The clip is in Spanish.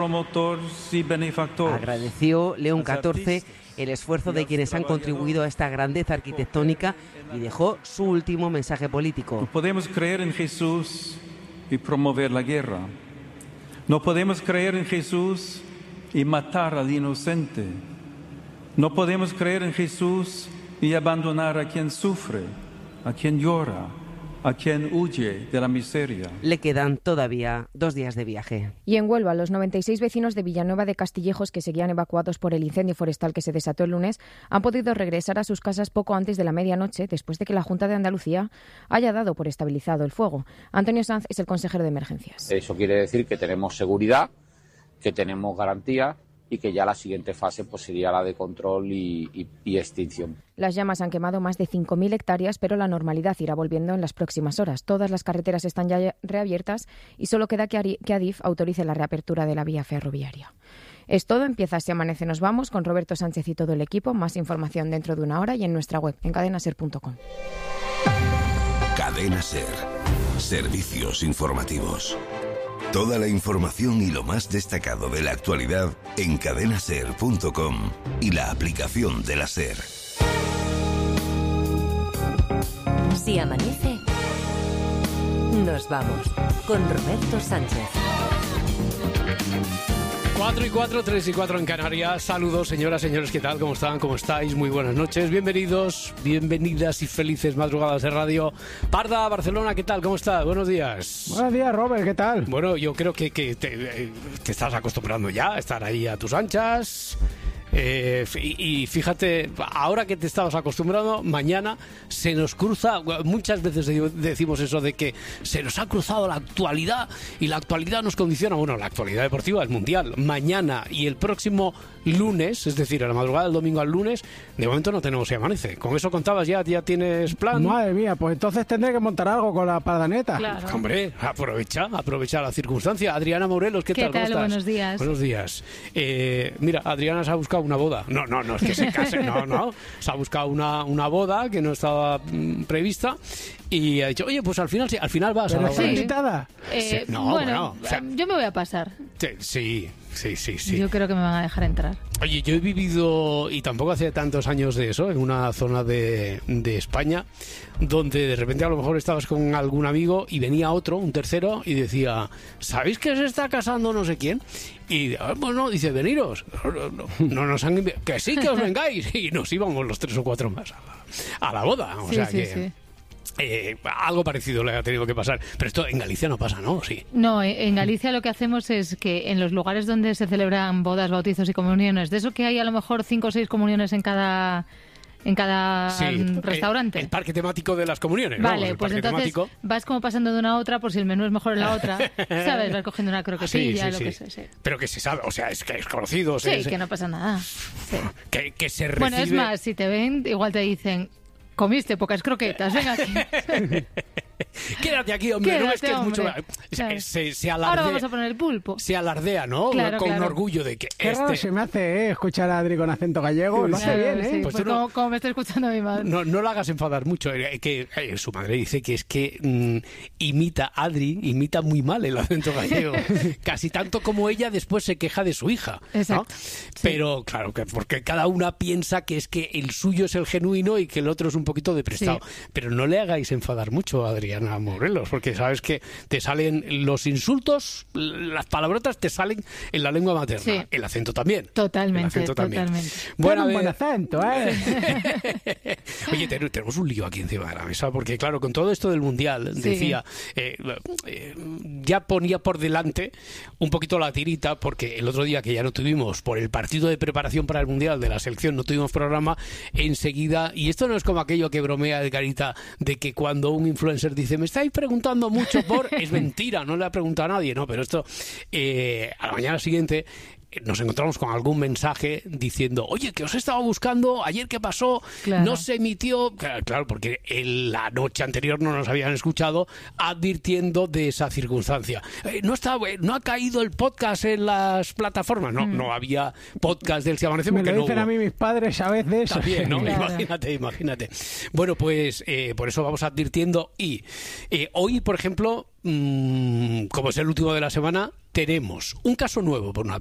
promotores y benefactores. Agradeció León XIV el esfuerzo de quienes han contribuido a esta grandeza arquitectónica y dejó su último mensaje político. No podemos creer en Jesús y promover la guerra. No podemos creer en Jesús y matar al inocente. No podemos creer en Jesús y abandonar a quien sufre, a quien llora, a quien huye de la miseria. Le quedan todavía 2 días de viaje. Y en Huelva, los 96 vecinos de Villanueva de Castillejos que seguían evacuados por el incendio forestal que se desató el lunes han podido regresar a sus casas poco antes de la medianoche, después de que la Junta de Andalucía haya dado por estabilizado el fuego. Antonio Sanz es el consejero de Emergencias. Eso quiere decir que tenemos seguridad, que tenemos garantía y que ya la siguiente fase pues sería la de control y extinción. Las llamas han quemado más de 5.000 hectáreas, pero la normalidad irá volviendo en las próximas horas. Todas las carreteras están ya reabiertas y solo queda que Adif autorice la reapertura de la vía ferroviaria. Es todo, empieza Así Amanece. Nos vamos con Roberto Sánchez y todo el equipo. Más información dentro de una hora y en nuestra web, en cadenaser.com. Cadena Ser. Servicios informativos. Toda la información y lo más destacado de la actualidad en cadenaser.com y la aplicación de la SER. Si amanece, nos vamos con Roberto Sánchez. 4 y 4, 3 y 4 en Canarias. Saludos, señoras, señores, ¿qué tal? ¿Cómo están? ¿Cómo estáis? Muy buenas noches. Bienvenidos, bienvenidas y felices madrugadas de radio. Parda, Barcelona, ¿qué tal? ¿Cómo estás? Buenos días. Buenos días, Robert, ¿qué tal? Bueno, yo creo que te estás acostumbrando ya a estar ahí a tus anchas. Y fíjate, ahora que te estabas acostumbrando, mañana se nos cruza, muchas veces decimos eso de que se nos ha cruzado la actualidad y la actualidad nos condiciona. Bueno, la actualidad deportiva es mundial. Mañana y el próximo lunes, es decir, a la madrugada del domingo al lunes, de momento no tenemos Si Amanece. ¿Con eso contabas ya tienes plan? Madre mía, pues entonces tendré que montar algo con la pardaneta. Claro. Hombre, aprovecha la circunstancia. Adriana Morelos, ¿qué tal? ¿Cómo estás? Buenos días. Buenos días. Mira, Adriana se ha buscado una boda. No es que se case, no. Se ha buscado una boda que no estaba prevista y ha dicho, oye, pues al final vas a la boda. ¿Pero invitada? Bueno, o sea, yo me voy a pasar. Sí. Yo creo que me van a dejar entrar. Oye, yo he vivido, y tampoco hace tantos años de eso, en una zona de España, donde de repente a lo mejor estabas con algún amigo y venía otro, un tercero, y decía, ¿sabéis que se está casando no sé quién? Y bueno, dice, veniros. No nos han invitado. Que sí, que os vengáis. Y nos íbamos los 3 o 4 más a la boda. O sea que... Sí. Algo parecido le ha tenido que pasar. Pero esto en Galicia no pasa, ¿no? Sí. No, en Galicia lo que hacemos es que en los lugares donde se celebran bodas, bautizos y comuniones, de eso que hay a lo mejor 5 o 6 comuniones en cada restaurante. El parque temático de las comuniones. Vale, vamos, pues entonces temático. Vas como pasando de una a otra por si el menú es mejor en la otra. ¿Sabes? Vas cogiendo una croquetilla, lo que sea. Sí. Pero que se sabe, o sea, es que es conocido. Sí, que no pasa nada. Sí. Que se recibe... Bueno, es más, si te ven, igual te dicen... Comiste pocas croquetas, venga aquí. Quédate aquí, hombre. Quédate, no es que hombre. Se alardea. Ahora vamos a poner el pulpo. Se alardea, ¿no? Claro, con claro. orgullo de que Qué raro se me hace escuchar a Adri con acento gallego. Lo hace bien, ¿eh? Sí, Pues pues tú no- como me está escuchando mi madre. No lo hagas enfadar mucho. Su madre dice que es que Adri imita muy mal el acento gallego. Casi tanto como ella después se queja de su hija, ¿no? Exacto. Pero claro, que porque cada una piensa que es que el suyo es el genuino y que el otro es un poquito de prestado. Sí. Pero no le hagáis enfadar mucho a Adriana Morelos, porque sabes que te salen los insultos, las palabrotas te salen en la lengua materna. Sí. El acento también. Totalmente, El acento también. totalmente. Bueno, Tiene un buen acento, ¿eh? Oye, tenemos un lío aquí encima de la mesa, porque claro, con todo esto del Mundial, Sí. decía, ya ponía por delante un poquito la tirita, porque el otro día que ya no tuvimos, por el partido de preparación para el Mundial de la selección, no tuvimos programa, enseguida, y esto no es como aquello que bromea Edgarita, de que cuando un influencer dice, me estáis preguntando mucho por... Es mentira, no le ha preguntado a nadie, ¿no? Pero esto, a la mañana siguiente... nos encontramos con algún mensaje diciendo, oye, que os estaba buscando, ayer qué pasó, Claro. no se emitió, claro, porque la noche anterior no nos habían escuchado advirtiendo de esa circunstancia. No ha caído el podcast en las plataformas, no había podcast del Si Amanece Me porque lo no dicen hubo. a mí mis padres a veces. También, ¿no? Claro. Imagínate. Bueno, pues por eso vamos advirtiendo y hoy, por ejemplo, como es el último de la semana, tenemos un caso nuevo por una